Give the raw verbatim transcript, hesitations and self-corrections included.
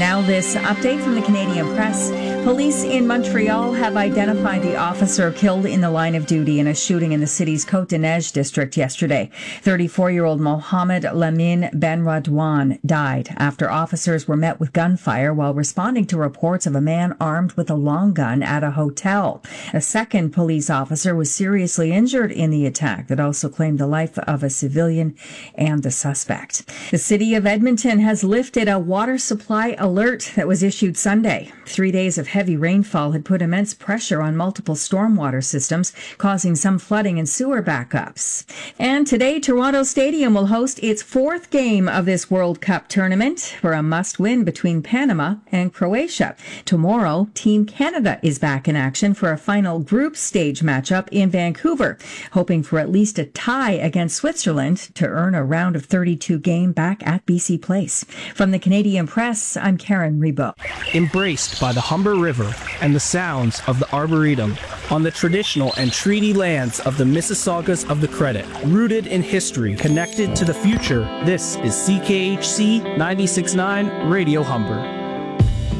Now this update from the Canadian Press. Police in Montreal have identified the officer killed in the line of duty in a shooting in the city's Côte-des-Neiges district yesterday. thirty-four-year-old Mohamed Lamine Benradouane died after officers were met with gunfire while responding to reports of a man armed with a long gun at a hotel. A second police officer was seriously injured in the attack that also claimed the life of a civilian and the suspect. The city of Edmonton has lifted a water supply alert that was issued Sunday. Three days of heavy rainfall had put immense pressure on multiple stormwater systems, causing some flooding and sewer backups. And today, Toronto Stadium will host its fourth game of this World Cup tournament for a must-win between Panama and Croatia. Tomorrow, Team Canada is back in action for a final group stage matchup in Vancouver, hoping for at least a tie against Switzerland to earn a round of thirty-two game back at B C Place. From the Canadian Press, I'm Karen Rebo. Embraced by the Humber River and the sounds of the Arboretum, on the traditional and treaty lands of the Mississaugas of the Credit, rooted in history, connected to the future, this is C K H C ninety-six point nine Radio Humber.